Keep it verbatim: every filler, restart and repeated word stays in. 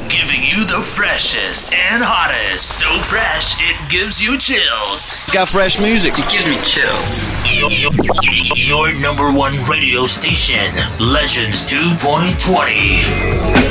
giving you the freshest and hottest. So fresh, it gives you chills. Got fresh music. It gives me chills. Your, your, your number one radio station, Legends two point twenty.